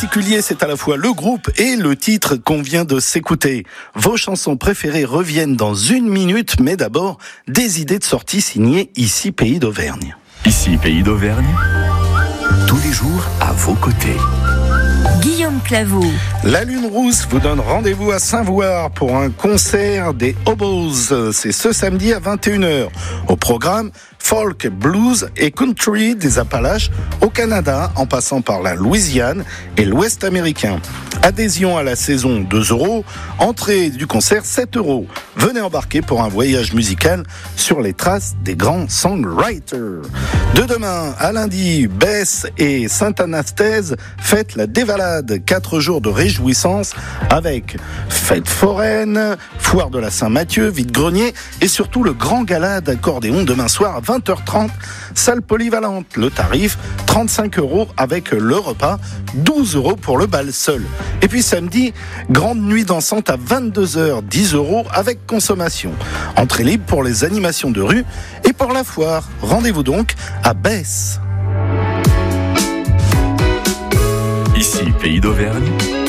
particulier, c'est à la fois le groupe et le titre qu'on vient de s'écouter. Vos chansons préférées reviennent dans 1 minute, mais d'abord, des idées de sortie signées Ici Pays d'Auvergne. Ici Pays d'Auvergne, tous les jours à vos côtés. Guillaume Claveau. La Lune Rousse vous donne rendez-vous à Saint-Voire pour un concert des Hobos. C'est ce samedi à 21h. Au programme, folk, blues et country des Appalaches au Canada, en passant par la Louisiane et l'Ouest américain. Adhésion à la saison 2 €, entrée du concert 7 €. Venez embarquer pour un voyage musical sur les traces des grands songwriters. De demain à lundi, Besse et Sainte-Anastaise fêtent la dévalade. 4 jours de réjouissance avec fête foraine, foire de la Saint-Mathieu, vide-grenier et surtout le grand gala d'accordéon demain soir à 20h30, salle polyvalente. Le tarif, 35 € avec le repas, 12 € pour le bal seul. Et puis samedi, grande nuit dansante à 22h, 10 € avec consommation. Entrée libre pour les animations de rue et pour la foire. Rendez-vous donc à Besse. Ici Pays d'Auvergne,